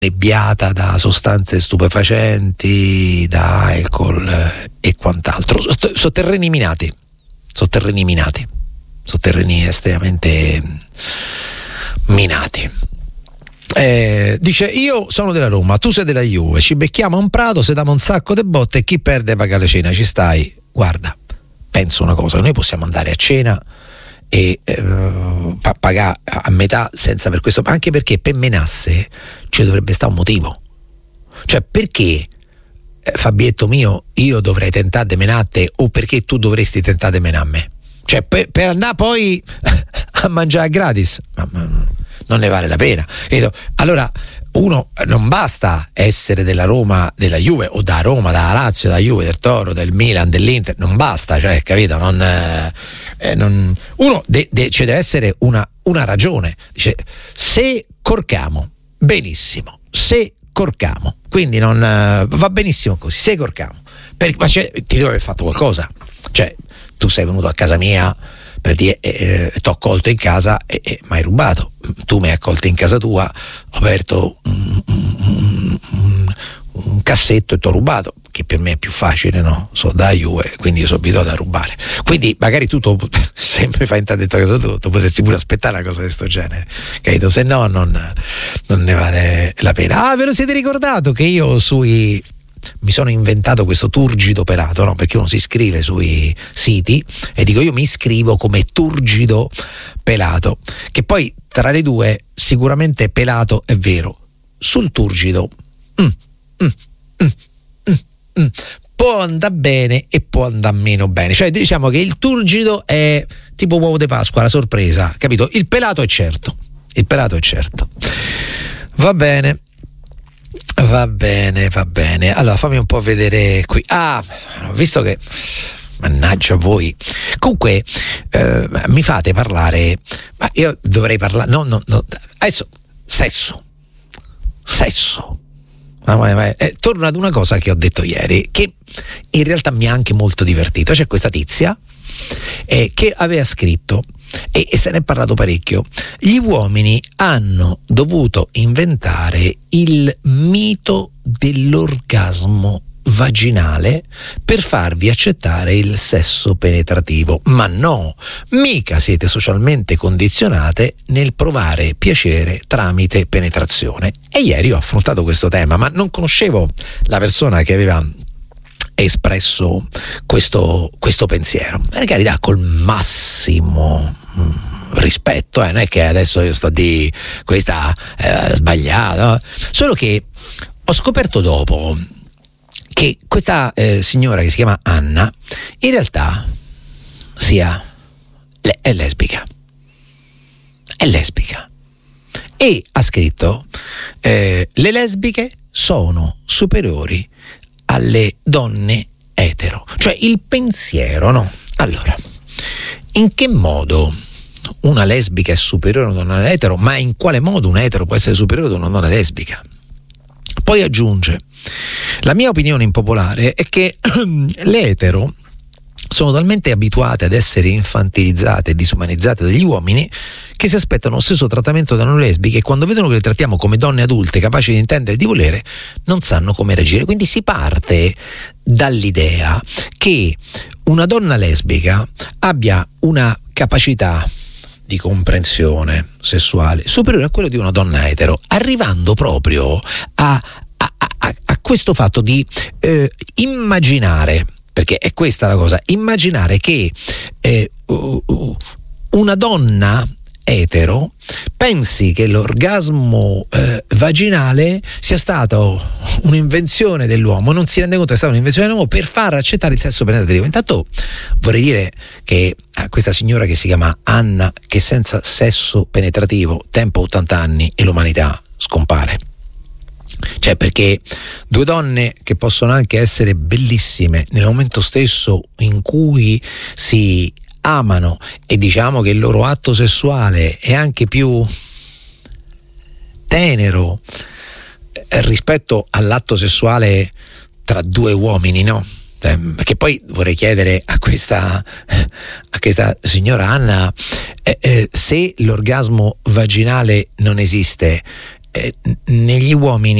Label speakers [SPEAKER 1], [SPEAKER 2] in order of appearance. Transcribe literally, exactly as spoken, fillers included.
[SPEAKER 1] nebbiata da sostanze stupefacenti, da alcol e quant'altro. Sotterranei minati, sotterranei minati, sotterranei estremamente minati. Eh, dice: io sono della Roma, tu sei della Juve, ci becchiamo a un prato, se diamo un sacco di botte e chi perde paga la cena. Ci stai? Guarda, penso una cosa: noi possiamo andare a cena e eh, pagare a metà senza per questo, anche perché per menasse ci dovrebbe stare un motivo. Cioè, perché eh, Fabietto mio, io dovrei tentare di menate o perché tu dovresti tentare di menarme? Cioè, per, per andare poi a mangiare gratis, ma, ma, non ne vale la pena. Allora, uno, non basta essere della Roma, della Juve, o da Roma, da Lazio, da Juve, del Toro, del Milan, dell'Inter, non basta, cioè, capito? Non, eh, non, uno de, de, ci deve essere una, una ragione. Dice: se corcamo, benissimo, se corcamo, quindi non uh, va benissimo così, se corcamo, per, ma ti devo aver fatto qualcosa. Cioè, tu sei venuto a casa mia per dire eh, ti ho accolto in casa e, e mi hai rubato, tu mi hai accolto in casa tua, ho aperto un, un, un, un cassetto e ti ho rubato, che per me è più facile, no? So da Juve, quindi io sono abituato a rubare. Quindi magari tu to, sempre fai entrare dentro casa tua, tu potresti pure aspettare una cosa di questo genere, capito? Se no non, non ne vale la pena. Ah, ve lo siete ricordato che io sui mi sono inventato questo turgido pelato, no? Perché uno si iscrive sui siti e dico: io mi iscrivo come turgido pelato, che poi tra le due sicuramente pelato è vero, sul turgido mm, mm, mm, mm, mm, può andare bene e può andare meno bene. Cioè, diciamo che il turgido è tipo uovo di Pasqua, la sorpresa, capito? Il pelato è certo, il pelato è certo. Va bene. Va bene, va bene. Allora fammi un po' vedere qui. Ah, visto che, mannaggia voi. Comunque eh, mi fate parlare, ma io dovrei parlare. No, no, no. Adesso sesso. Sesso. Eh, torno ad una cosa che ho detto ieri, che in realtà mi ha anche molto divertito. C'è questa tizia eh, che aveva scritto, e, e se ne è parlato parecchio: gli uomini hanno dovuto inventare il mito dell'orgasmo vaginale per farvi accettare il sesso penetrativo. Ma no, mica siete socialmente condizionate nel provare piacere tramite penetrazione. E ieri ho affrontato questo tema, ma non conoscevo la persona che aveva espresso questo, questo pensiero. Per carità, col massimo mh, rispetto, eh, non è che adesso io sto a dire questa è sbagliato, eh. Solo che ho scoperto dopo che questa eh, signora che si chiama Anna in realtà sia le- è lesbica è lesbica e ha scritto eh, le lesbiche sono superiori alle donne etero. Cioè il pensiero, no? Allora, in che modo una lesbica è superiore a una donna etero, ma in quale modo un etero può essere superiore a una donna lesbica? Poi aggiunge: la mia opinione impopolare è che le etero sono talmente abituate ad essere infantilizzate e disumanizzate dagli uomini che si aspettano lo stesso trattamento da noi lesbiche, e quando vedono che le trattiamo come donne adulte capaci di intendere e di volere non sanno come reagire. Quindi si parte dall'idea che una donna lesbica abbia una capacità di comprensione sessuale superiore a quello di una donna etero, arrivando proprio a, a, a, a questo fatto di eh, immaginare, perché è questa la cosa, immaginare che eh, uh, uh, una donna etero pensi che l'orgasmo eh, vaginale sia stato un'invenzione dell'uomo, non si rende conto che è stata un'invenzione dell'uomo per far accettare il sesso penetrativo. Intanto vorrei dire che a questa signora che si chiama Anna, che senza sesso penetrativo tempo ottanta anni e l'umanità scompare. Cioè, perché due donne che possono anche essere bellissime nel momento stesso in cui si amano, e diciamo che il loro atto sessuale è anche più tenero rispetto all'atto sessuale tra due uomini, no? Eh, perché poi vorrei chiedere a questa a questa signora Anna eh, eh, se l'orgasmo vaginale non esiste, eh, negli uomini